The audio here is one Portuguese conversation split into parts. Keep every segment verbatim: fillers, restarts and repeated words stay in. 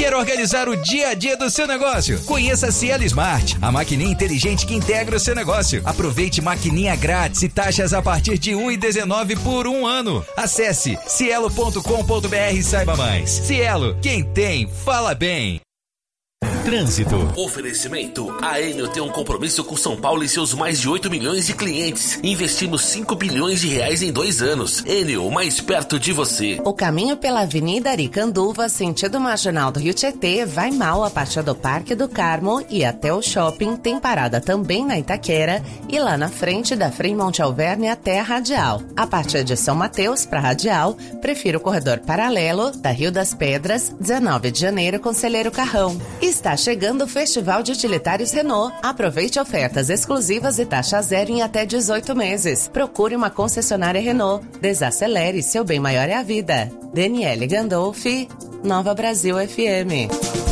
Quer organizar o dia a dia do seu negócio? Conheça a Cielo Smart, a maquininha inteligente que integra o seu negócio. Aproveite maquininha grátis e taxas a partir de um real e dezenove centavos por um ano. Acesse cielo ponto com ponto br e saiba mais. Cielo, quem tem, fala bem. Trânsito. Oferecimento. A Enel tem um compromisso com São Paulo e seus mais de oito milhões de clientes. Investimos cinco bilhões de reais em dois anos. Enel, mais perto de você. O caminho pela Avenida Aricanduva, sentido marginal do Rio Tietê, vai mal a partir do Parque do Carmo e até o shopping. Tem parada também na Itaquera e lá na frente da Fremont Alverne até a Radial. A partir de São Mateus para Radial, prefiro o corredor paralelo da Rio das Pedras, dezenove de janeiro, Conselheiro Carrão. Está chegando o Festival de Utilitários Renault. Aproveite ofertas exclusivas e taxa zero em até dezoito meses. Procure uma concessionária Renault. Desacelere, seu bem maior é a vida. Daniele Gandolfi, Nova Brasil F M.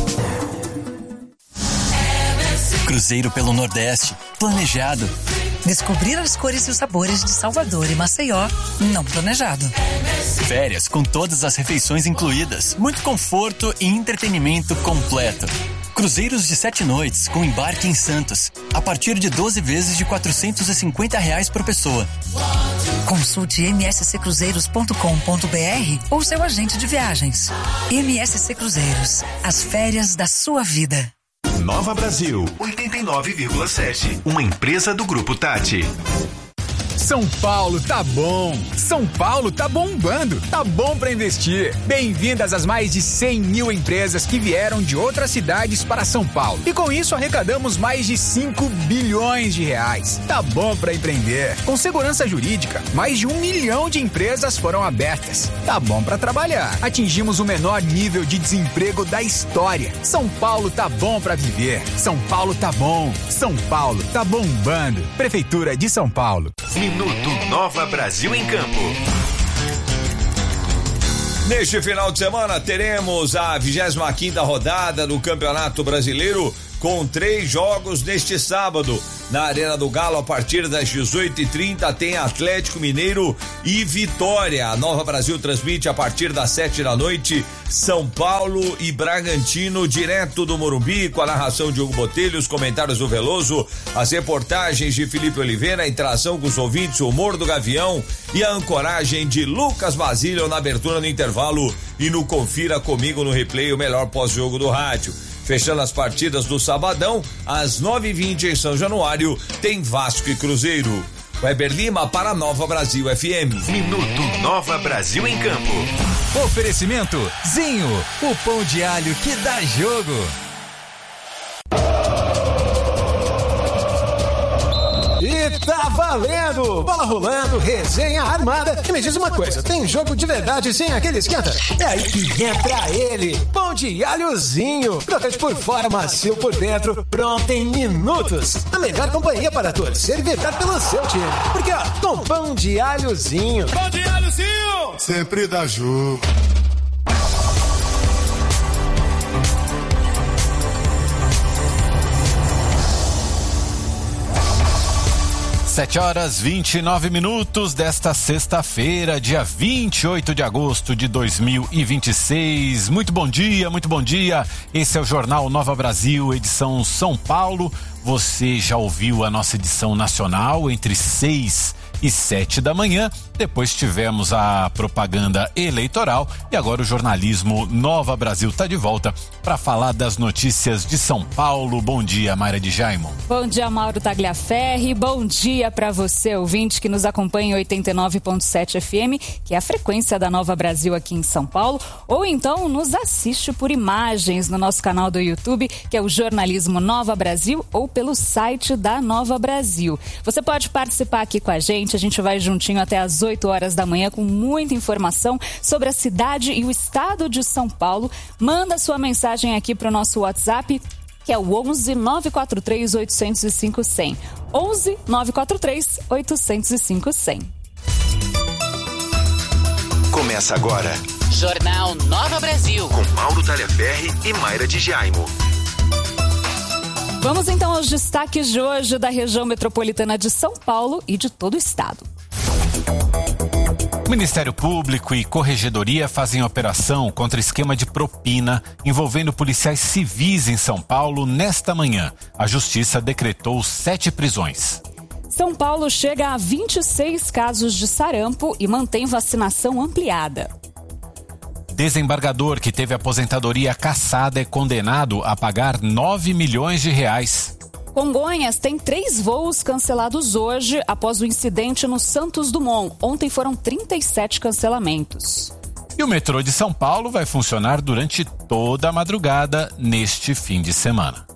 Cruzeiro pelo Nordeste, planejado. Descobrir as cores e os sabores de Salvador e Maceió, não planejado. Férias com todas as refeições incluídas, muito conforto e entretenimento completo. Cruzeiros de sete noites com embarque em Santos, a partir de doze vezes de quatrocentos e cinquenta reais por pessoa. Consulte m s c cruzeiros ponto com ponto b r ou seu agente de viagens. M S C Cruzeiros, as férias da sua vida. Nova Brasil, oitenta e nove vírgula sete, uma empresa do Grupo Tati. São Paulo tá bom, São Paulo tá bombando, tá bom pra investir. Bem-vindas às mais de cem mil empresas que vieram de outras cidades para São Paulo. E com isso arrecadamos mais de cinco bilhões de reais. Tá bom pra empreender. Com segurança jurídica, mais de um milhão de empresas foram abertas. Tá bom pra trabalhar. Atingimos o menor nível de desemprego da história. São Paulo tá bom pra viver. São Paulo tá bom. São Paulo tá bombando. Prefeitura de São Paulo. Minuto Nova Brasil em Campo. Neste final de semana teremos a vigésima quinta rodada do Campeonato Brasileiro com três jogos neste sábado. Na Arena do Galo, a partir das dezoito e trinta, tem Atlético Mineiro e Vitória. A Nova Brasil transmite a partir das sete da noite São Paulo e Bragantino, direto do Morumbi, com a narração de Hugo Botelho, os comentários do Veloso, as reportagens de Felipe Oliveira, a interação com os ouvintes, o humor do Gavião e a ancoragem de Lucas Basílio na abertura no intervalo e no Confira Comigo no Replay, o melhor pós-jogo do rádio. Fechando as partidas do sabadão, às nove e vinte em São Januário, tem Vasco e Cruzeiro. Weber Lima para Nova Brasil F M. Minuto Nova Brasil em Campo. Oferecimento Zinho, o pão de alho que dá jogo. E tá valendo! Bola rolando, resenha armada. E me diz uma coisa, tem jogo de verdade sem aquele esquenta? É aí que entra ele, pão de alhozinho. Crocante por fora, macio por dentro, pronto em minutos. A melhor companhia para torcer e vibrar pelo seu time. Porque ó, com pão de alhozinho. Pão de alhozinho! Sempre dá jogo. Sete horas vinte e nove minutos desta sexta-feira, dia vinte e oito de agosto de dois mil e vinte e seis. Muito bom dia, muito bom dia. Esse é o Jornal Nova Brasil, edição São Paulo. Você já ouviu a nossa edição nacional entre seis e sete da manhã. Depois tivemos a propaganda eleitoral e agora o jornalismo Nova Brasil está de volta para falar das notícias de São Paulo. Bom dia, Mayra de Jaimon. Bom dia, Mauro Tagliaferri. Bom dia para você, ouvinte, que nos acompanha em oitenta e nove ponto sete F M, que é a frequência da Nova Brasil aqui em São Paulo, ou então nos assiste por imagens no nosso canal do YouTube, que é o Jornalismo Nova Brasil, ou pelo site da Nova Brasil. Você pode participar aqui com a gente, a gente vai juntinho até às oito horas da manhã com muita informação sobre a cidade e o estado de São Paulo. Manda sua mensagem aqui para o nosso WhatsApp, que é o onze nove quatro três oito zero cinco zero zero. onze nove quatro três oito zero cinco zero zero. Começa agora Jornal Nova Brasil com Mauro Tagliaferri e Mayra de Jaimon. Vamos então aos destaques de hoje da região metropolitana de São Paulo e de todo o estado. O Ministério Público e Corregedoria fazem operação contra esquema de propina envolvendo policiais civis em São Paulo nesta manhã. A Justiça decretou sete prisões. São Paulo chega a vinte e seis casos de sarampo e mantém vacinação ampliada. Desembargador que teve aposentadoria cassada é condenado a pagar nove milhões de reais. Congonhas tem três voos cancelados hoje após o incidente no Santos Dumont. Ontem foram trinta e sete cancelamentos. E o metrô de São Paulo vai funcionar durante toda a madrugada neste fim de semana.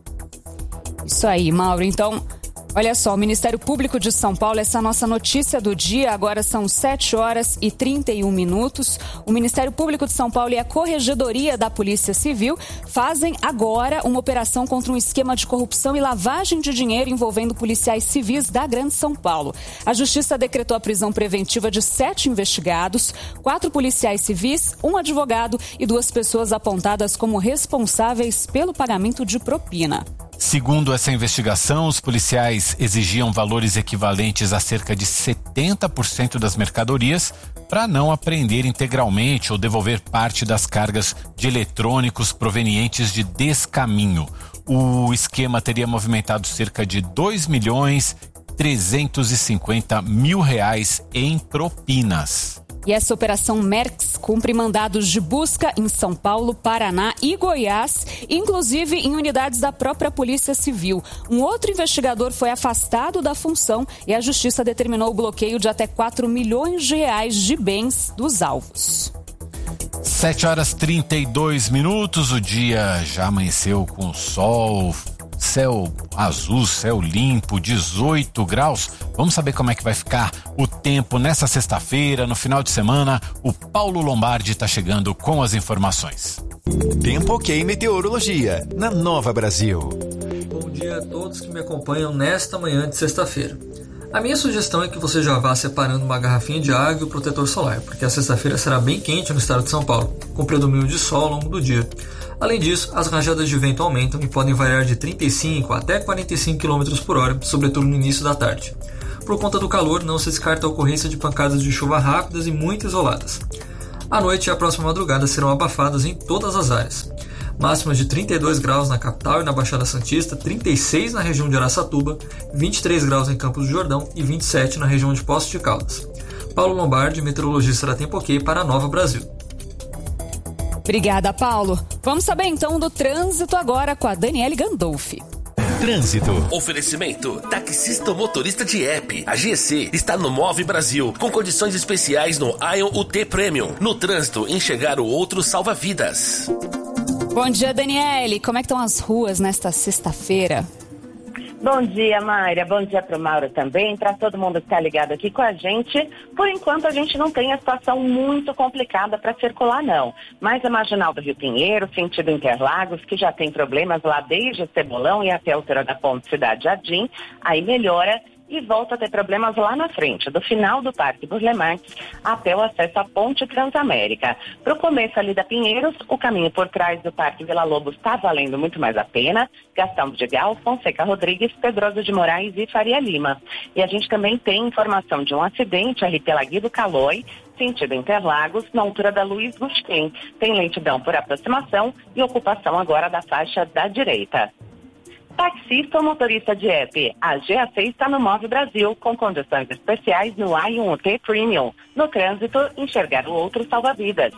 Isso aí, Mauro. Então, olha só, o Ministério Público de São Paulo, essa é a nossa notícia do dia, agora são sete horas e trinta e um minutos. O Ministério Público de São Paulo e a Corregedoria da Polícia Civil fazem agora uma operação contra um esquema de corrupção e lavagem de dinheiro envolvendo policiais civis da Grande São Paulo. A Justiça decretou a prisão preventiva de sete investigados, quatro policiais civis, um advogado e duas pessoas apontadas como responsáveis pelo pagamento de propina. Segundo essa investigação, os policiais exigiam valores equivalentes a cerca de setenta por cento das mercadorias para não apreender integralmente ou devolver parte das cargas de eletrônicos provenientes de descaminho. O esquema teria movimentado cerca de dois milhões trezentos e cinquenta mil reais em propinas. E essa operação Merx cumpre mandados de busca em São Paulo, Paraná e Goiás, inclusive em unidades da própria Polícia Civil. Um outro investigador foi afastado da função e a Justiça determinou o bloqueio de até quatro milhões de reais de bens dos alvos. sete horas e trinta e dois minutos, o dia já amanheceu com sol, céu azul, céu limpo, dezoito graus. Vamos saber como é que vai ficar o tempo nessa sexta-feira, no final de semana. O Paulo Lombardi está chegando com as informações. Tempo Ok Meteorologia, na Nova Brasil. Bom dia a todos que me acompanham nesta manhã de sexta-feira. A minha sugestão é que você já vá separando uma garrafinha de água e o protetor solar, porque a sexta-feira será bem quente no estado de São Paulo, com predomínio de sol ao longo do dia. Além disso, as rajadas de vento aumentam e podem variar de trinta e cinco até quarenta e cinco quilômetros por hora, sobretudo no início da tarde. Por conta do calor, não se descarta a ocorrência de pancadas de chuva rápidas e muito isoladas. À noite e a próxima madrugada serão abafadas em todas as áreas. Máximas de trinta e dois graus na capital e na Baixada Santista, trinta e seis na região de Araçatuba, vinte e três graus em Campos do Jordão e vinte e sete na região de Poços de Caldas. Paulo Lombardi, meteorologista da Tempo Ok para a Nova Brasil. Obrigada, Paulo. Vamos saber então do trânsito agora com a Daniele Gandolfi. Trânsito. Oferecimento: taxista ou motorista de app. A G C está no Move Brasil, com condições especiais no Ion U T Premium. No trânsito, enxergar o outro salva vidas. Bom dia, Daniele. Como é que estão as ruas nesta sexta-feira? Bom dia, Mayra. Bom dia para o Mauro também, para todo mundo que está ligado aqui com a gente. Por enquanto, a gente não tem a situação muito complicada para circular, não. Mas a Marginal do Rio Pinheiro, sentido Interlagos, que já tem problemas lá desde o Cebolão e até a altura da Ponte Cidade Jardim, aí melhora e volta a ter problemas lá na frente, do final do Parque Burle Marx até o acesso à Ponte Transamérica. Para o começo ali da Pinheiros, o caminho por trás do Parque Vila Lobos está valendo muito mais a pena. Gastão de Gal, Fonseca Rodrigues, Pedroso de Moraes e Faria Lima. E a gente também tem informação de um acidente ali pela Guido Calói, sentido Interlagos, na altura da Luiz Gustin. Tem lentidão por aproximação e ocupação agora da faixa da direita. Taxista ou motorista de app, a G A C está no Move Brasil, com condições especiais no I um T Premium. No trânsito, enxergar o outro salva-vidas.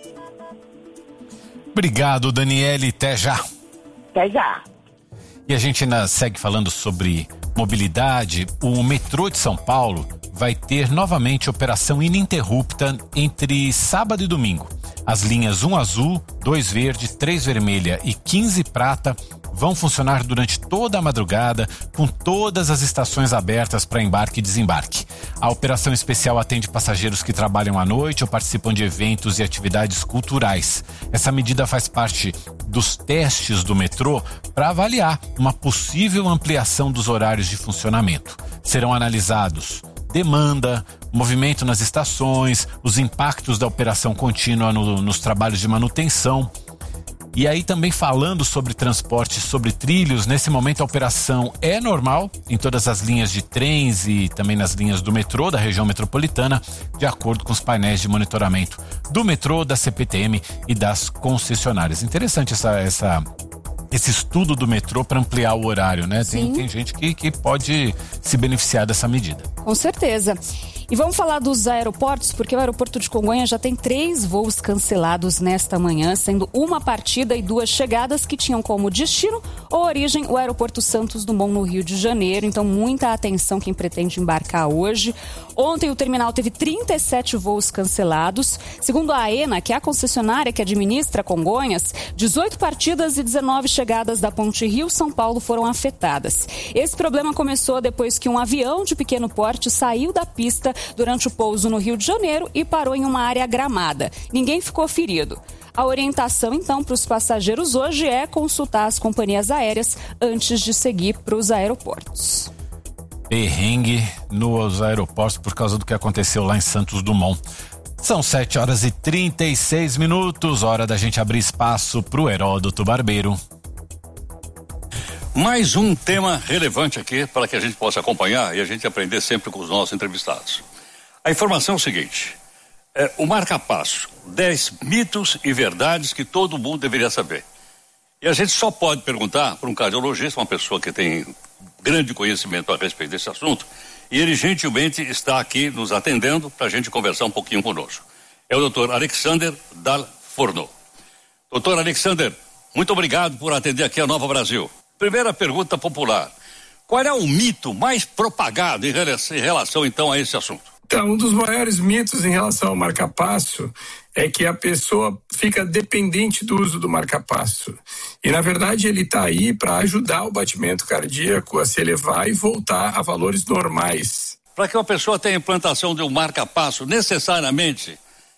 Obrigado, Daniele. Até já. Até já. E a gente ainda segue falando sobre mobilidade. O metrô de São Paulo vai ter novamente operação ininterrupta entre sábado e domingo. As linhas um azul, dois verde, três vermelha e quinze prata vão funcionar durante toda a madrugada, com todas as estações abertas para embarque e desembarque. A operação especial atende passageiros que trabalham à noite ou participam de eventos e atividades culturais. Essa medida faz parte dos testes do metrô para avaliar uma possível ampliação dos horários de funcionamento. Serão analisados demanda, movimento nas estações, os impactos da operação contínua no, nos trabalhos de manutenção. E aí também falando sobre transporte, sobre trilhos, nesse momento a operação é normal em todas as linhas de trens e também nas linhas do metrô da região metropolitana, de acordo com os painéis de monitoramento do metrô, da C P T M e das concessionárias. Interessante essa, essa, esse estudo do metrô para ampliar o horário, né? Tem, tem gente que, que pode se beneficiar dessa medida. Com certeza. E vamos falar dos aeroportos, porque o aeroporto de Congonhas já tem três voos cancelados nesta manhã, sendo uma partida e duas chegadas que tinham como destino ou origem o aeroporto Santos Dumont no Rio de Janeiro. Então, muita atenção quem pretende embarcar hoje. Ontem o terminal teve trinta e sete voos cancelados. Segundo a AENA, que é a concessionária que administra Congonhas, dezoito partidas e dezenove chegadas da Ponte Rio-São Paulo foram afetadas. Esse problema começou depois que um avião de pequeno porte saiu da pista durante o pouso no Rio de Janeiro e parou em uma área gramada. Ninguém ficou ferido. A orientação, então, para os passageiros hoje é consultar as companhias aéreas antes de seguir para os aeroportos. Perrengue nos aeroportos por causa do que aconteceu lá em Santos Dumont. São sete horas e trinta e seis minutos, hora da gente abrir espaço para o Heródoto Barbeiro. Mais um tema relevante aqui para que a gente possa acompanhar e a gente aprender sempre com os nossos entrevistados. A informação é o seguinte, é, o marca-passo, dez mitos e verdades que todo mundo deveria saber. E a gente só pode perguntar para um cardiologista, uma pessoa que tem grande conhecimento a respeito desse assunto, e ele gentilmente está aqui nos atendendo para a gente conversar um pouquinho conosco. É o doutor Alexander Dalforno. Doutor Alexander, muito obrigado por atender aqui a Nova Brasil. Primeira pergunta popular. Qual é o mito mais propagado em relação, em relação então a esse assunto? Então, um dos maiores mitos em relação ao marca-passo é que a pessoa fica dependente do uso do marca-passo. E, na verdade, ele está aí para ajudar o batimento cardíaco a se elevar e voltar a valores normais. Para que uma pessoa tenha implantação de um marca-passo, necessariamente,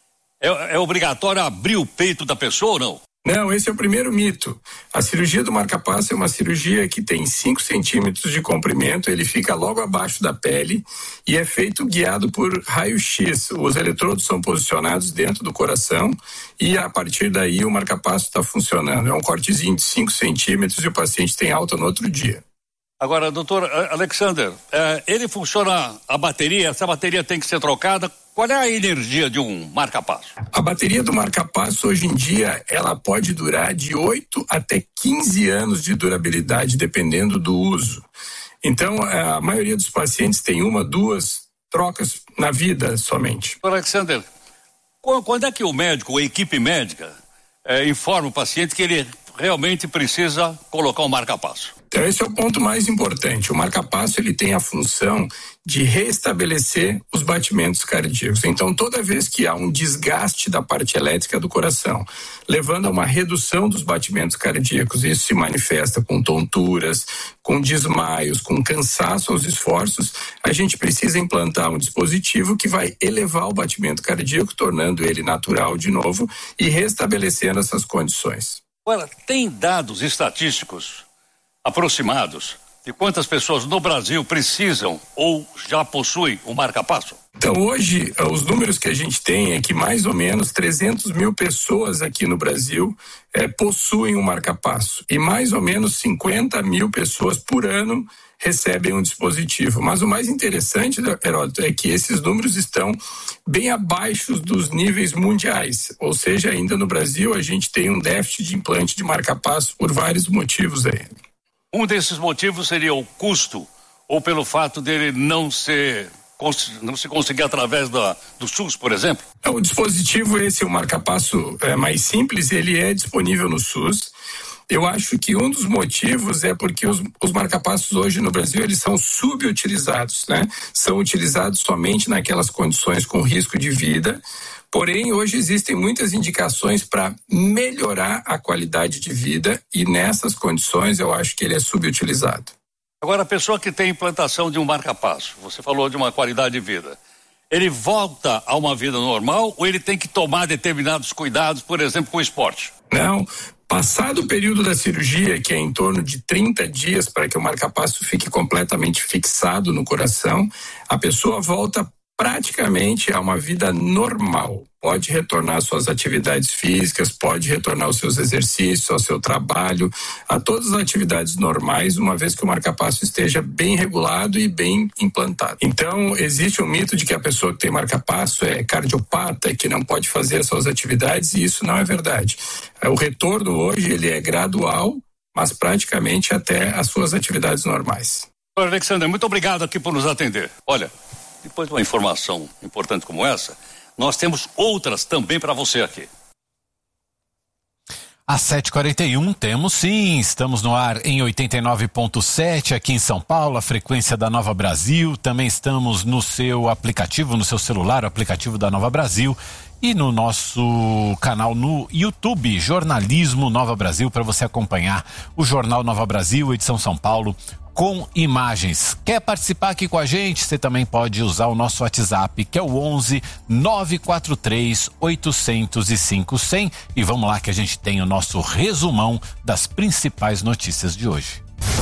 é, é obrigatório abrir o peito da pessoa ou não? Não, esse é o primeiro mito. A cirurgia do marca-passo é uma cirurgia que tem cinco centímetros de comprimento, ele fica logo abaixo da pele e é feito guiado por raio-x. Os eletrodos são posicionados dentro do coração e a partir daí o marca-passo está funcionando. É um cortezinho de cinco centímetros e o paciente tem alta no outro dia. Agora, doutor Alexander, é, ele funciona a bateria, essa bateria tem que ser trocada. Qual é a energia de um marca-passo? A bateria do marca-passo hoje em dia, ela pode durar de oito até quinze anos de durabilidade, dependendo do uso. Então, a maioria dos pacientes tem uma, duas trocas na vida somente. doutor Alexander, quando é que o médico, ou a equipe médica, é, informa o paciente que ele realmente precisa colocar um marca-passo? Então, esse é o ponto mais importante. O marca-passo, ele tem a função de restabelecer os batimentos cardíacos. Então, toda vez que há um desgaste da parte elétrica do coração, levando a uma redução dos batimentos cardíacos, isso se manifesta com tonturas, com desmaios, com cansaço aos esforços, a gente precisa implantar um dispositivo que vai elevar o batimento cardíaco, tornando ele natural de novo e restabelecendo essas condições. Agora, tem dados estatísticos aproximados de quantas pessoas no Brasil precisam ou já possuem o marca-passo? Então, hoje, os números que a gente tem é que mais ou menos trezentas mil pessoas aqui no Brasil é, possuem um marca-passo e mais ou menos cinquenta mil pessoas por ano recebem um dispositivo. Mas o mais interessante, Heródoto, é que esses números estão bem abaixo dos níveis mundiais. Ou seja, ainda no Brasil a gente tem um déficit de implante de marca-passo por vários motivos aí. Um desses motivos seria o custo, ou pelo fato dele não ser, não se conseguir através da, do SUS, por exemplo? O dispositivo, esse é o marca-passo é, mais simples, ele é disponível no SUS. Eu acho que um dos motivos é porque os, os marca-passos hoje no Brasil, eles são subutilizados, né? São utilizados somente naquelas condições com risco de vida. Porém, hoje existem muitas indicações para melhorar a qualidade de vida e nessas condições eu acho que ele é subutilizado. Agora, a pessoa que tem implantação de um marca-passo, você falou de uma qualidade de vida, ele volta a uma vida normal ou ele tem que tomar determinados cuidados, por exemplo, com o esporte? Não. Passado o período da cirurgia, que é em torno de trinta dias para que o marca-passo fique completamente fixado no coração, a pessoa volta praticamente a uma vida normal. Pode retornar às suas atividades físicas, pode retornar aos seus exercícios, ao seu trabalho, a todas as atividades normais, uma vez que o marca-passo esteja bem regulado e bem implantado. Então, existe um mito de que a pessoa que tem marca-passo é cardiopata, que não pode fazer as suas atividades, e isso não é verdade. O retorno hoje ele é gradual, mas praticamente até as suas atividades normais. Alexandre, muito obrigado aqui por nos atender. Olha, depois de uma informação importante como essa, nós temos outras também para você aqui. Às sete e quarenta e um temos sim, estamos no ar em oitenta e nove ponto sete aqui em São Paulo, a frequência da Nova Brasil. Também estamos no seu aplicativo, no seu celular, o aplicativo da Nova Brasil. E no nosso canal no YouTube, Jornalismo Nova Brasil, para você acompanhar o Jornal Nova Brasil, edição São Paulo, com imagens. Quer participar aqui com a gente? Você também pode usar o nosso WhatsApp, que é o onze nove quatro três oito zero cinco zero zero. E vamos lá que a gente tem o nosso resumão das principais notícias de hoje.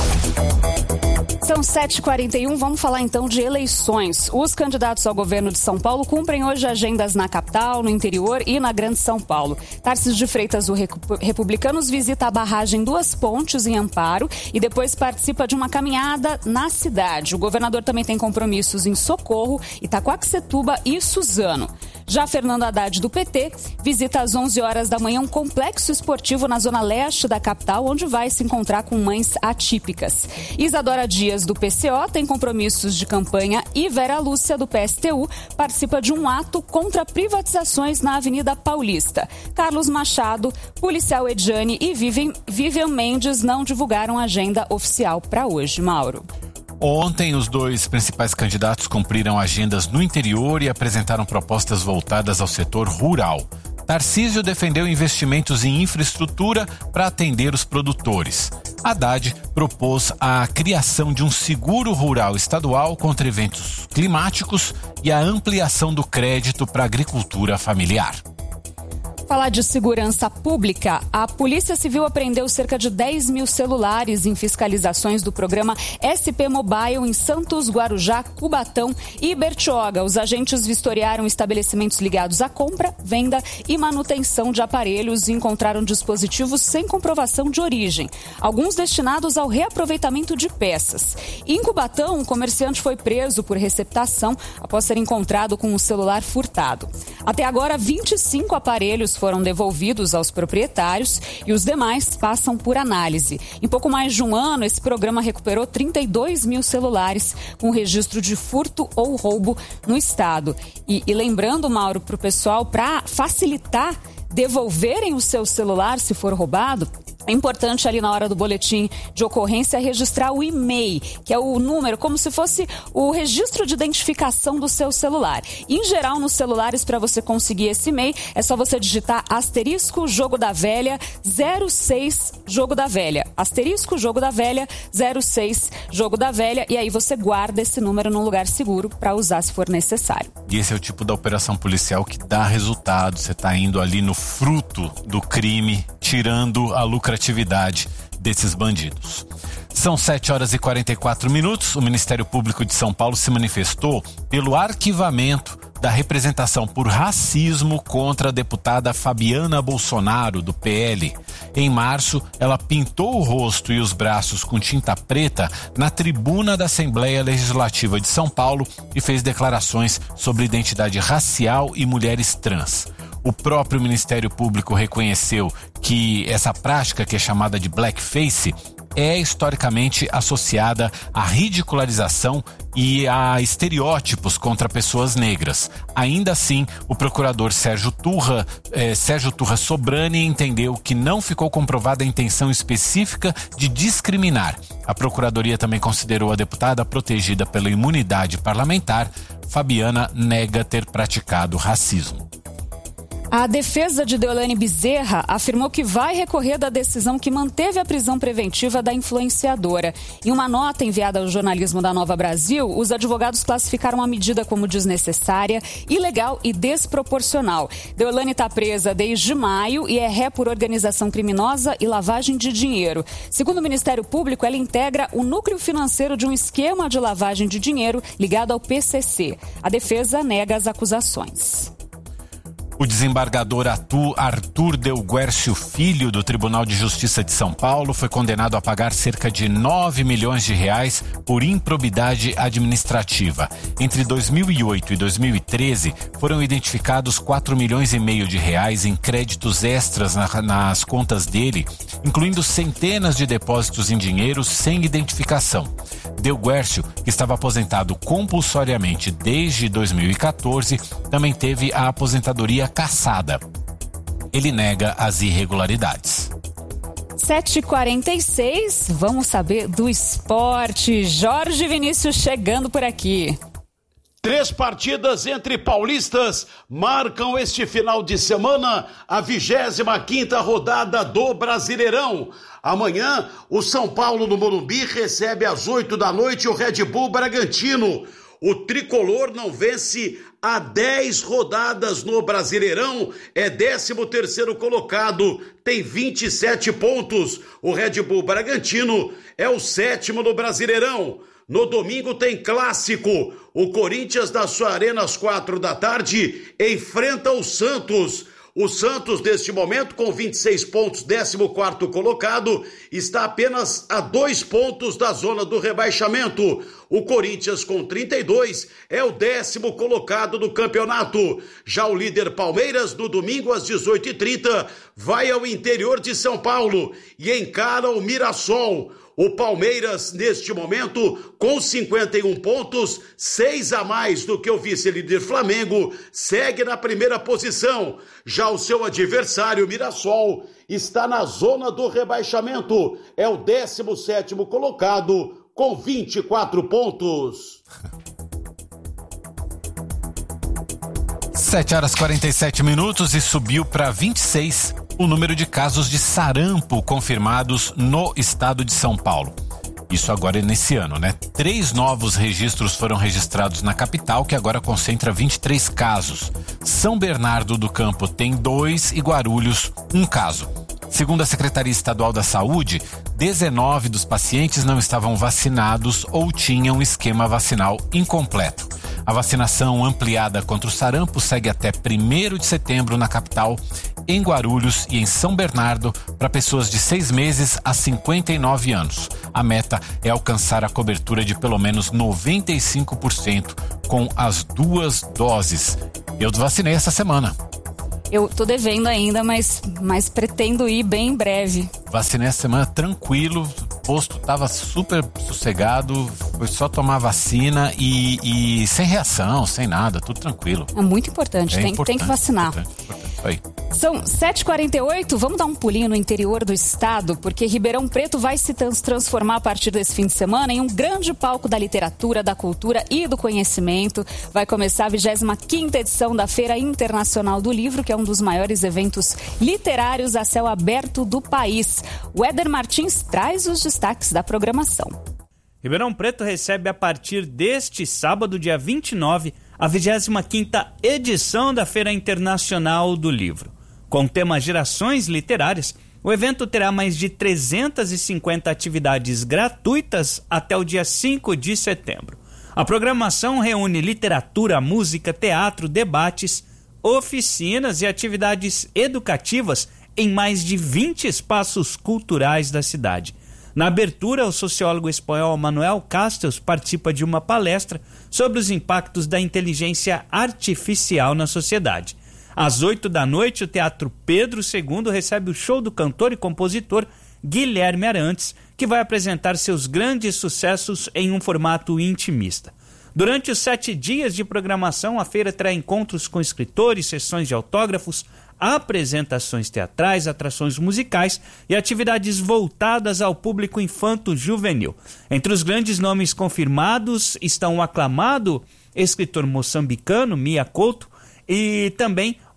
São sete e quarenta e um, vamos falar então de eleições. Os candidatos ao governo de São Paulo cumprem hoje agendas na capital, no interior e na Grande São Paulo. Tarcísio de Freitas, o Republicanos, visita a barragem Duas Pontes, em Amparo, e depois participa de uma caminhada na cidade. O governador também tem compromissos em Socorro, Itaquaquecetuba e Suzano. Já Fernando Haddad, do P T, visita às onze horas da manhã um complexo esportivo na zona leste da capital, onde vai se encontrar com mães atípicas. Isadora Dias, do P C O, tem compromissos de campanha e Vera Lúcia, do P S T U, participa de um ato contra privatizações na Avenida Paulista. Carlos Machado, policial Edjane e Vivian Mendes não divulgaram agenda oficial para hoje. Mauro. Ontem, os dois principais candidatos cumpriram agendas no interior e apresentaram propostas voltadas ao setor rural. Tarcísio defendeu investimentos em infraestrutura para atender os produtores. Haddad propôs a criação de um seguro rural estadual contra eventos climáticos e a ampliação do crédito para a agricultura familiar. Falar de segurança pública, a Polícia Civil apreendeu cerca de dez mil celulares em fiscalizações do programa S P Mobile em Santos, Guarujá, Cubatão e Bertioga. Os agentes vistoriaram estabelecimentos ligados à compra, venda e manutenção de aparelhos e encontraram dispositivos sem comprovação de origem, alguns destinados ao reaproveitamento de peças. Em Cubatão, um comerciante foi preso por receptação após ser encontrado com um celular furtado. Até agora, vinte e cinco aparelhos foram devolvidos aos proprietários e os demais passam por análise. Em pouco mais de um ano, esse programa recuperou trinta e dois mil celulares com registro de furto ou roubo no estado. E, e lembrando, Mauro, para o pessoal, para facilitar devolverem o seu celular se for roubado, é importante ali na hora do boletim de ocorrência registrar o e-mail, que é o número, como se fosse o registro de identificação do seu celular. Em geral, nos celulares, para você conseguir esse e-mail, é só você digitar asterisco jogo da velha zero seis jogo da velha. Asterisco jogo da velha zero seis jogo da velha, e aí você guarda esse número num lugar seguro para usar se for necessário. E esse é o tipo da operação policial que dá resultado. Você está indo ali no fruto do crime, tirando a lucratividade desses bandidos. São sete horas e quarenta e quatro minutos. O Ministério Público de São Paulo se manifestou pelo arquivamento da representação por racismo contra a deputada Fabiana Bolsonaro, do P L. Em março, ela pintou o rosto e os braços com tinta preta na tribuna da Assembleia Legislativa de São Paulo e fez declarações sobre identidade racial e mulheres trans. O próprio Ministério Público reconheceu que essa prática, que é chamada de blackface, é historicamente associada à ridicularização e a estereótipos contra pessoas negras. Ainda assim, o procurador Sérgio Turra, eh, Sérgio Turra Sobrani entendeu que não ficou comprovada a intenção específica de discriminar. A Procuradoria também considerou a deputada protegida pela imunidade parlamentar. Fabiana nega ter praticado racismo. A defesa de Deolane Bezerra afirmou que vai recorrer da decisão que manteve a prisão preventiva da influenciadora. Em uma nota enviada ao jornalismo da Nova Brasil, os advogados classificaram a medida como desnecessária, ilegal e desproporcional. Deolane está presa desde maio e é ré por organização criminosa e lavagem de dinheiro. Segundo o Ministério Público, ela integra o núcleo financeiro de um esquema de lavagem de dinheiro ligado ao P C C. A defesa nega as acusações. O desembargador Arthur Delguercio Filho, do Tribunal de Justiça de São Paulo, foi condenado a pagar cerca de nove milhões de reais por improbidade administrativa. Entre dois mil e oito e dois mil e treze, foram identificados quatro milhões e meio de reais em créditos extras na, nas contas dele, incluindo centenas de depósitos em dinheiro sem identificação. Delguercio, que estava aposentado compulsoriamente desde dois mil e quatorze, também teve a aposentadoria cassada. Ele nega as irregularidades. sete e quarenta e seis, vamos saber do esporte. Jorge Vinícius chegando por aqui. Três partidas entre paulistas marcam este final de semana a vigésima quinta rodada do Brasileirão. Amanhã, o São Paulo no Morumbi recebe às oito da noite o Red Bull Bragantino. O tricolor não vence há dez rodadas no Brasileirão, é décimo terceiro colocado, tem vinte e sete pontos. O Red Bull Bragantino é o sétimo no Brasileirão. No domingo tem clássico. O Corinthians, na sua arena às quatro da tarde, enfrenta o Santos. O Santos, neste momento, com vinte e seis pontos, décimo quarto colocado, está apenas a dois pontos da zona do rebaixamento. O Corinthians, com trinta e dois, é o décimo colocado do campeonato. Já o líder Palmeiras, no domingo, às dezoito e trinta, vai ao interior de São Paulo e encara o Mirassol. O Palmeiras, neste momento, com cinquenta e um pontos, seis a mais do que o vice-líder Flamengo, segue na primeira posição. Já o seu adversário, Mirassol, está na zona do rebaixamento. É o décimo sétimo colocado, com vinte e quatro pontos. sete horas e quarenta e sete minutos e subiu para vinte e seis o número de casos de sarampo confirmados no estado de São Paulo. Isso agora é nesse ano, né? Três novos registros foram registrados na capital, que agora concentra vinte e três casos. São Bernardo do Campo tem dois e Guarulhos um caso. Segundo a Secretaria Estadual da Saúde, dezenove dos pacientes não estavam vacinados ou tinham esquema vacinal incompleto. A vacinação ampliada contra o sarampo segue até primeiro de setembro na capital, em Guarulhos e em São Bernardo, para pessoas de seis meses a cinquenta e nove anos. A meta é alcançar a cobertura de pelo menos noventa e cinco por cento com as duas doses. Eu vacinei essa semana. Eu tô devendo ainda, mas, mas pretendo ir bem em breve. Vacinei essa semana tranquilo, o posto tava super sossegado, foi só tomar vacina e, e sem reação, sem nada, tudo tranquilo. É muito importante, é tem, importante, tem que vacinar. Importante, importante, isso aí. São sete e quarenta e oito, vamos dar um pulinho no interior do estado, porque Ribeirão Preto vai se trans- transformar a partir desse fim de semana em um grande palco da literatura, da cultura e do conhecimento. Vai começar a vigésima quinta edição da Feira Internacional do Livro, que é um dos maiores eventos literários a céu aberto do país. O Éder Martins traz os destaques da programação. Ribeirão Preto recebe a partir deste sábado, dia vinte e nove, a vigésima quinta edição da Feira Internacional do Livro. Com o tema Gerações Literárias, o evento terá mais de trezentas e cinquenta atividades gratuitas até o dia cinco de setembro. A programação reúne literatura, música, teatro, debates, oficinas e atividades educativas em mais de vinte espaços culturais da cidade. Na abertura, o sociólogo espanhol Manuel Castells participa de uma palestra sobre os impactos da inteligência artificial na sociedade. Às oito da noite, o Teatro Pedro segundo recebe o show do cantor e compositor Guilherme Arantes, que vai apresentar seus grandes sucessos em um formato intimista. Durante os sete dias de programação, a feira terá encontros com escritores, sessões de autógrafos, apresentações teatrais, atrações musicais e atividades voltadas ao público infanto-juvenil. Entre os grandes nomes confirmados estão o aclamado escritor moçambicano Mia Couto e também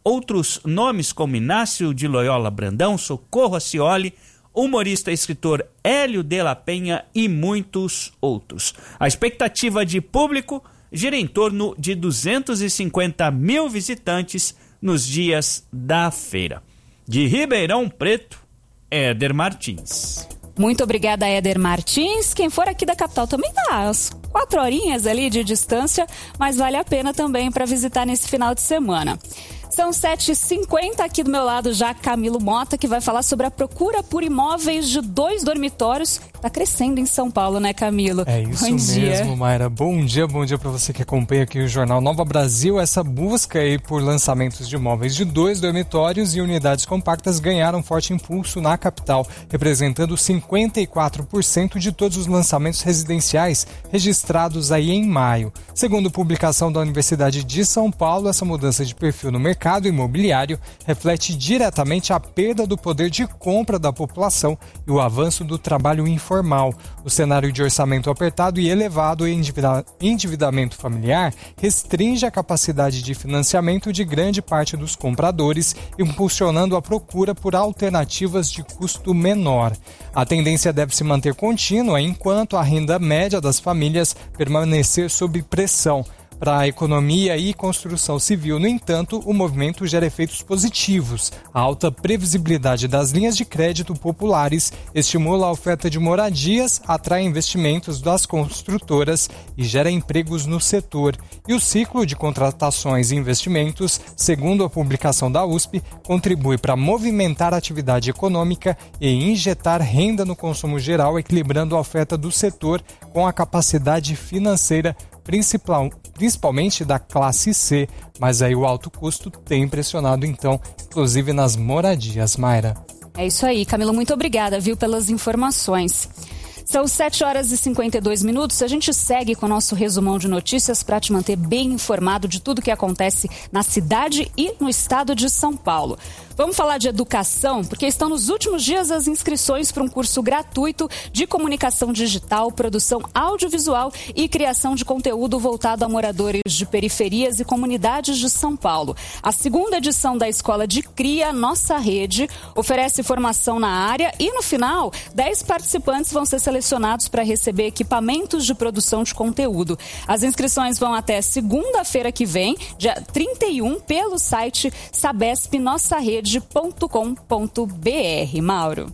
outros nomes como Inácio de Loyola Brandão, Socorro Acioli, o humorista e escritor Hélio de la Penha e muitos outros. A expectativa de público gira em torno de duzentos e cinquenta mil visitantes nos dias da feira. De Ribeirão Preto, Éder Martins. Muito obrigada, Éder Martins. Quem for aqui da capital também dá as quatro horinhas ali de distância, mas vale a pena também para visitar nesse final de semana. São sete e cinquenta, aqui do meu lado já Camilo Mota, que vai falar sobre a procura por imóveis de dois dormitórios. Está crescendo em São Paulo, né, Camilo? É isso bom mesmo, dia. Mayra. Bom dia, bom dia para você que acompanha aqui o Jornal Nova Brasil. Essa busca aí por lançamentos de imóveis de dois dormitórios e unidades compactas ganharam forte impulso na capital, representando cinquenta e quatro por cento de todos os lançamentos residenciais registrados aí em maio. Segundo publicação da Universidade de São Paulo, essa mudança de perfil no mercado mercado imobiliário reflete diretamente a perda do poder de compra da população e o avanço do trabalho informal. O cenário de orçamento apertado e elevado endividamento familiar restringe a capacidade de financiamento de grande parte dos compradores, impulsionando a procura por alternativas de custo menor. A tendência deve se manter contínua enquanto a renda média das famílias permanecer sob pressão. Para a economia e construção civil, no entanto, o movimento gera efeitos positivos. A alta previsibilidade das linhas de crédito populares estimula a oferta de moradias, atrai investimentos das construtoras e gera empregos no setor. E o ciclo de contratações e investimentos, segundo a publicação da U S P, contribui para movimentar a atividade econômica e injetar renda no consumo geral, equilibrando a oferta do setor com a capacidade financeira Principal, principalmente da classe C, mas aí o alto custo tem pressionado então, inclusive nas moradias, Mayra. É isso aí, Camilo, muito obrigada, viu, pelas informações. São sete horas e cinquenta e dois minutos, a gente segue com o nosso resumão de notícias para te manter bem informado de tudo que acontece na cidade e no estado de São Paulo. Vamos falar de educação, porque estão nos últimos dias as inscrições para um curso gratuito de comunicação digital, produção audiovisual e criação de conteúdo voltado a moradores de periferias e comunidades de São Paulo. A segunda edição da Escola de Cria, Nossa Rede, oferece formação na área e, no final, dez participantes vão ser selecionados para receber equipamentos de produção de conteúdo. As inscrições vão até segunda-feira que vem, dia trinta e um, pelo site sabesp nossa rede ponto com ponto br. Mauro.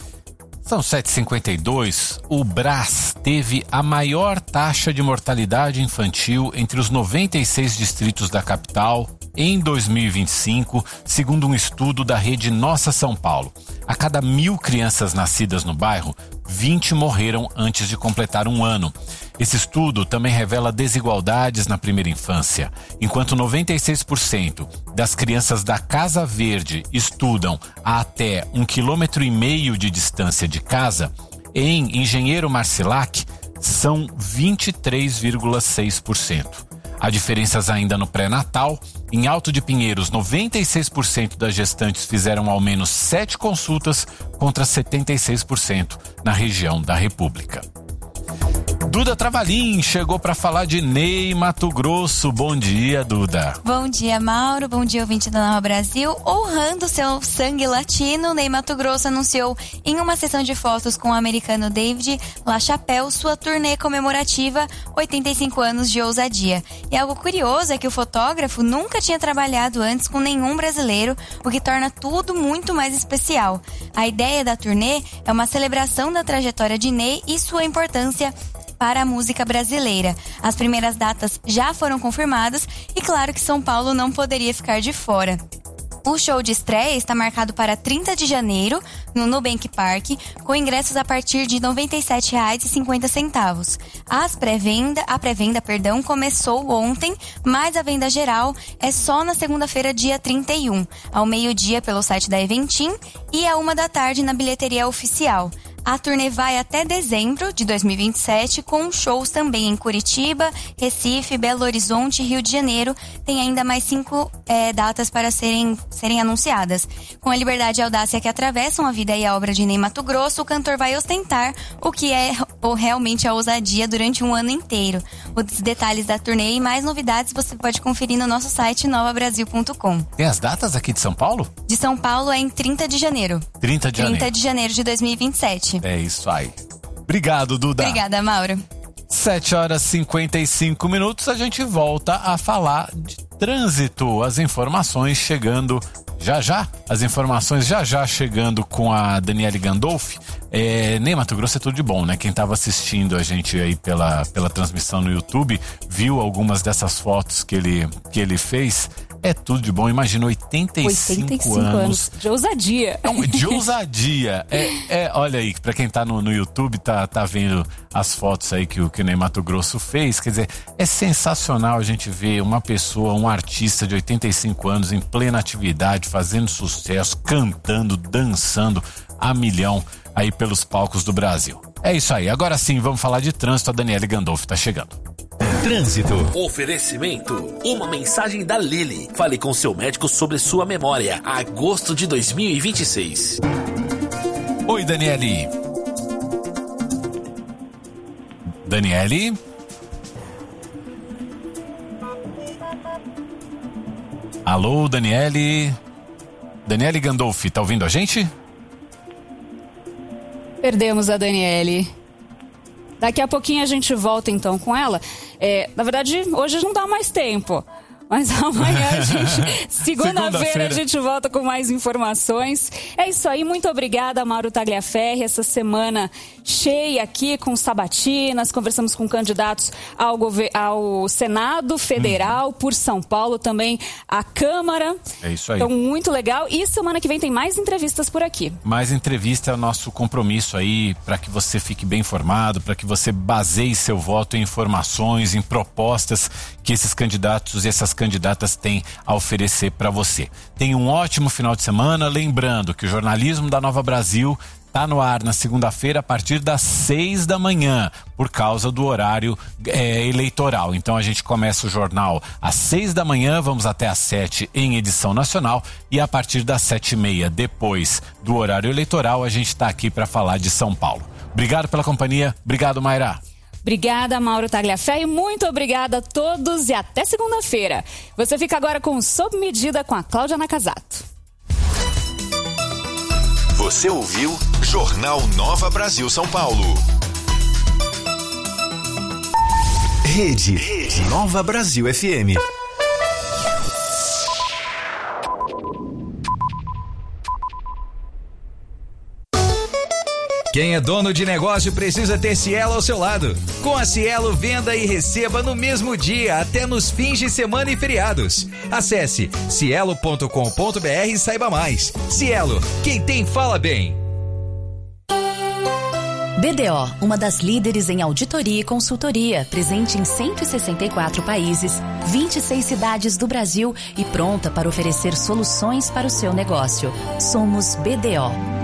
São sete e cinquenta e dois. O Brás teve a maior taxa de mortalidade infantil entre os noventa e seis distritos da capital em dois mil e vinte e cinco, segundo um estudo da rede Nossa São Paulo. A cada mil crianças nascidas no bairro, vinte morreram antes de completar um ano. Esse estudo também revela desigualdades na primeira infância. Enquanto noventa e seis por cento das crianças da Casa Verde estudam a até um quilômetro e meio de distância de casa, em Engenheiro Marcilac são vinte e três vírgula seis por cento. Há diferenças ainda no pré-natal. Em Alto de Pinheiros, noventa e seis por cento das gestantes fizeram ao menos sete consultas contra setenta e seis por cento na região da República. Duda Travalim chegou para falar de Ney, Mato Grosso. Bom dia, Duda. Bom dia, Mauro. Bom dia, ouvinte da Nova Brasil. Honrando seu sangue latino, Ney Mato Grosso anunciou em uma sessão de fotos com o americano David LaChapelle sua turnê comemorativa oitenta e cinco anos de ousadia. E algo curioso é que o fotógrafo nunca tinha trabalhado antes com nenhum brasileiro, o que torna tudo muito mais especial. A ideia da turnê é uma celebração da trajetória de Ney e sua importância para a música brasileira. As primeiras datas já foram confirmadas e claro que São Paulo não poderia ficar de fora. O show de estreia está marcado para trinta de janeiro, no Nubank Park, com ingressos a partir de noventa e sete reais e cinquenta centavos. As pré-venda, a pré-venda, perdão, começou ontem, mas a venda geral é só na segunda-feira, dia trinta e um, ao meio-dia pelo site da Eventim e à uma da tarde na bilheteria oficial. A turnê vai até dezembro de dois mil e vinte e sete, com shows também em Curitiba, Recife, Belo Horizonte e Rio de Janeiro. Tem ainda mais cinco é, datas para serem, serem anunciadas. Com a liberdade e audácia que atravessam a vida e a obra de Ney Matogrosso, o cantor vai ostentar o que é ou realmente a ousadia durante um ano inteiro. Os detalhes da turnê e mais novidades você pode conferir no nosso site nova brasil ponto com. Tem as datas aqui de São Paulo? De São Paulo é em trinta de janeiro. trinta de janeiro. trinta de janeiro de dois mil e vinte e sete. É isso aí. Obrigado, Duda. Obrigada, Mauro. sete horas e cinquenta e cinco minutos, a gente volta a falar de trânsito. As informações chegando já já, as informações já já chegando com a Daniele Gandolfi. É, Ney Matogrosso é tudo de bom, né? Quem tava assistindo a gente aí pela, pela transmissão no YouTube, viu algumas dessas fotos que ele, que ele fez. É tudo de bom, imagina, oitenta e cinco anos. De ousadia. Não, de ousadia. É, é, olha aí, pra quem tá no, no YouTube, tá, tá vendo as fotos aí que o, que o Ney Matogrosso fez. Quer dizer, é sensacional a gente ver uma pessoa, um artista de oitenta e cinco anos em plena atividade, fazendo sucesso, cantando, dançando a milhão aí pelos palcos do Brasil. É isso aí, agora sim, vamos falar de trânsito. A Daniele Gandolfi tá chegando. Trânsito. Oferecimento. Uma mensagem da Lili. Fale com seu médico sobre sua memória. Agosto de dois mil e vinte e seis. Oi, Daniele. Daniele? Alô, Daniele? Daniele Gandolfi, tá ouvindo a gente? Perdemos a Daniele. Daqui a pouquinho a gente volta então com ela. É, na verdade, hoje não dá mais tempo. Mas amanhã a gente, segunda-feira, a gente volta com mais informações. É isso aí, muito obrigada, Mauro Tagliaferri. Essa semana cheia aqui com sabatinas, conversamos com candidatos ao, gover- ao Senado Federal, hum. por São Paulo, também a Câmara. É isso aí. Então, muito legal. E semana que vem tem mais entrevistas por aqui. Mais entrevista é o nosso compromisso aí, para que você fique bem informado, para que você baseie seu voto em informações, em propostas que esses candidatos e essas candidatas têm a oferecer para você. Tenha um ótimo final de semana, lembrando que o jornalismo da Nova Brasil está no ar na segunda-feira a partir das seis da manhã, por causa do horário é, eleitoral. Então a gente começa o jornal às seis da manhã, vamos até às sete em edição nacional, e a partir das sete e meia, depois do horário eleitoral, a gente está aqui para falar de São Paulo. Obrigado pela companhia, obrigado, Mayra. Obrigada, Mauro Tagliaferri, muito obrigada a todos e até segunda-feira. Você fica agora com Sob Medida com a Cláudia Nakazato. Você ouviu Jornal Nova Brasil São Paulo. Rede, Rede Nova Brasil F M. Quem é dono de negócio precisa ter Cielo ao seu lado. Com a Cielo, venda e receba no mesmo dia, até nos fins de semana e feriados. Acesse cielo ponto com ponto br e saiba mais. Cielo, quem tem fala bem. B D O, uma das líderes em auditoria e consultoria, presente em cento e sessenta e quatro países, vinte e seis cidades do Brasil e pronta para oferecer soluções para o seu negócio. Somos B D O.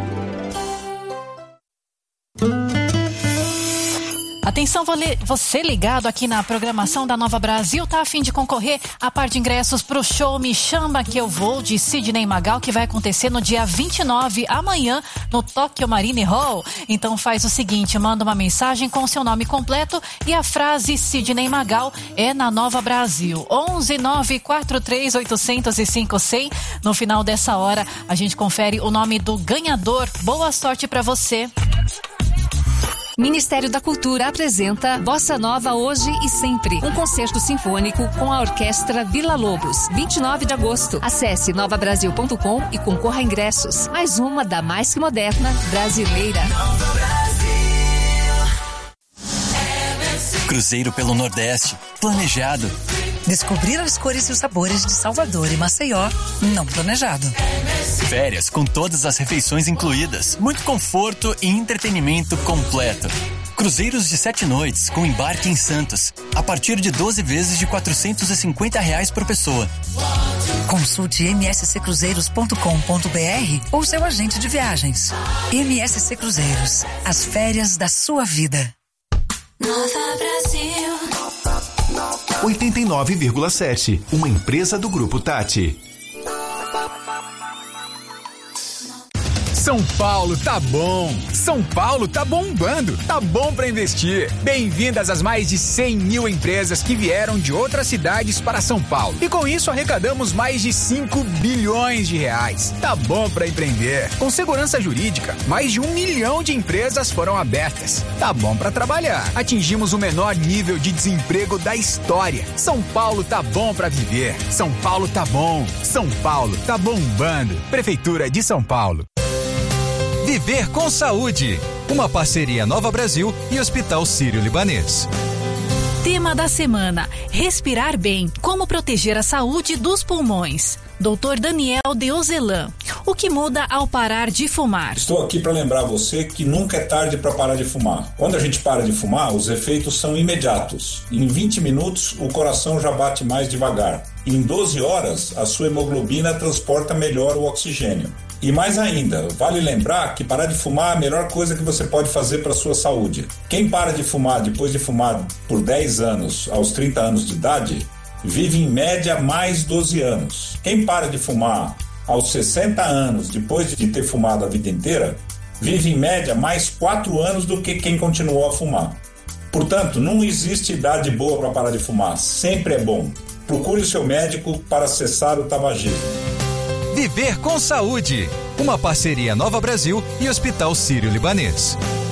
Atenção, você ligado aqui na programação da Nova Brasil, tá a fim de concorrer a par de ingressos pro show Me Chama Que Eu Vou, de Sidney Magal, que vai acontecer no dia vinte e nove, amanhã, no Tokyo Marine Hall. Então faz o seguinte, manda uma mensagem com seu nome completo e a frase Sidney Magal é na Nova Brasil. onze nove quatro três oito zero zero cinco cem. No final dessa hora, a gente confere o nome do ganhador. Boa sorte pra você. Ministério da Cultura apresenta Bossa Nova Hoje e Sempre, um concerto sinfônico com a Orquestra Vila Lobos, vinte e nove de agosto. Acesse nova brasil ponto com e concorra a ingressos. Mais uma da mais que moderna brasileira. Cruzeiro pelo Nordeste, planejado. Descobrir as cores e os sabores de Salvador e Maceió, não planejado. Férias com todas as refeições incluídas, muito conforto e entretenimento completo. Cruzeiros de sete noites com embarque em Santos, a partir de doze vezes de quatrocentos e cinquenta reais por pessoa. Consulte m s c cruzeiros ponto com ponto b r ou seu agente de viagens. M S C Cruzeiros, as férias da sua vida. Nova Brasil. oitenta e nove vírgula sete, uma empresa do Grupo Tati. São Paulo tá bom, São Paulo tá bombando, tá bom pra investir. Bem-vindas às mais de cem mil empresas que vieram de outras cidades para São Paulo. E com isso arrecadamos mais de cinco bilhões de reais. Tá bom pra empreender. Com segurança jurídica, mais de um milhão de empresas foram abertas. Tá bom pra trabalhar. Atingimos o menor nível de desemprego da história. São Paulo tá bom pra viver. São Paulo tá bom. São Paulo tá bombando. Prefeitura de São Paulo. Viver com Saúde, uma parceria Nova Brasil e Hospital Sírio-Libanês. Tema da semana: respirar bem, como proteger a saúde dos pulmões. doutor Daniel Deozelan. O que muda ao parar de fumar? Estou aqui para lembrar você que nunca é tarde para parar de fumar. Quando a gente para de fumar, os efeitos são imediatos. Em vinte minutos, o coração já bate mais devagar. Em doze horas, a sua hemoglobina transporta melhor o oxigênio. E mais ainda, vale lembrar que parar de fumar é a melhor coisa que você pode fazer para a sua saúde. Quem para de fumar depois de fumar por dez anos, aos trinta anos de idade, vive em média mais doze anos. Quem para de fumar aos sessenta anos, depois de ter fumado a vida inteira, vive em média mais quatro anos do que quem continuou a fumar. Portanto, não existe idade boa para parar de fumar, sempre é bom. Procure o seu médico para cessar o tabagismo. Viver com Saúde, uma parceria Nova Brasil e Hospital Sírio-Libanês.